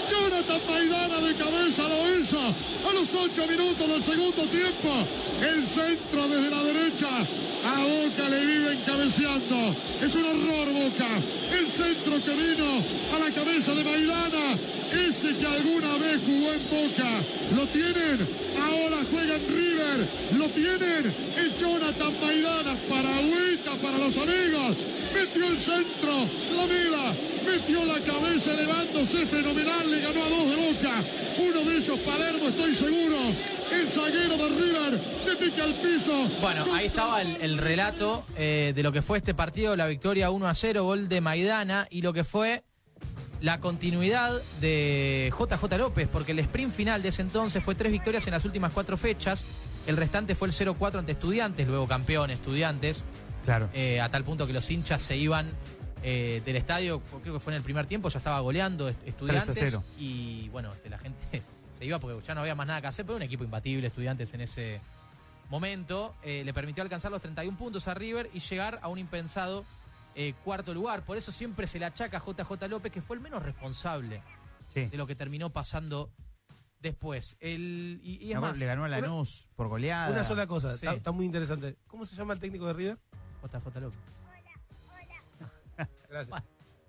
Jonathan Maidana de cabeza lo hizo a los 8 minutos del segundo tiempo. El centro desde la derecha. A Boca le viven cabeceando. Es un horror Boca. El centro que vino a la cabeza de Maidana. Ese que alguna vez jugó en Boca. ¿Lo tienen? Ahora juega en River. ¿Lo tienen? Es Jonathan Maidana. Para Agüita, para los amigos. Metió el centro. La vela. Metió la cabeza elevándose. Fenomenal. Le ganó a 2 de Boca. Uno de ellos, Palermo, estoy seguro. El zaguero de River. Le pica al piso. Bueno, ahí estaba el relato de lo que fue este partido. La victoria 1-0. Gol de Maidana. Y lo que fue la continuidad de JJ López, porque el sprint final de ese entonces fue 3 victorias en las últimas 4 fechas, el restante fue el 0-4 ante Estudiantes, luego campeón Estudiantes, claro. A tal punto que los hinchas se iban del estadio, creo que fue en el primer tiempo, ya estaba goleando Estudiantes, 3-0. y bueno, la gente se iba porque ya no había más nada que hacer, pero un equipo imbatible Estudiantes en ese momento, le permitió alcanzar los 31 puntos a River y llegar a un impensado cuarto lugar. Por eso siempre se le achaca a JJ López, que fue el menos responsable de lo que terminó pasando después. Y es más, le ganó a Lanús por goleada. Una sola cosa, Sí. está muy interesante. ¿Cómo se llama el técnico de River? JJ López. Gracias.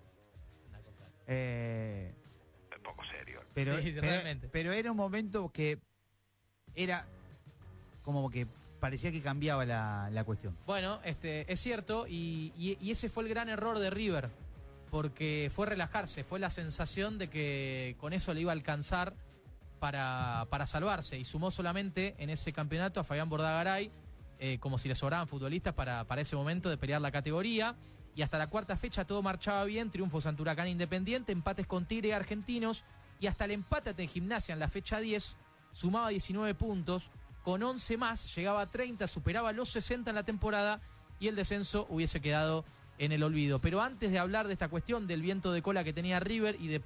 Un poco serio. Pero, Sí, realmente. pero era un momento que era como que parecía que cambiaba la cuestión. Bueno, es cierto, y ese fue el gran error de River, porque fue relajarse, fue la sensación de que con eso le iba a alcanzar para salvarse, y sumó solamente en ese campeonato a Fabián Bordagaray, como si le sobraban futbolistas para ese momento de pelear la categoría, y hasta la cuarta fecha todo marchaba bien, triunfos ante Huracán Independiente, empates con Tigre y Argentinos, y hasta el empate ante Gimnasia en la fecha 10, sumaba 19 puntos, con 11 más, llegaba a 30, superaba los 60 en la temporada y el descenso hubiese quedado en el olvido. Pero antes de hablar de esta cuestión del viento de cola que tenía River y de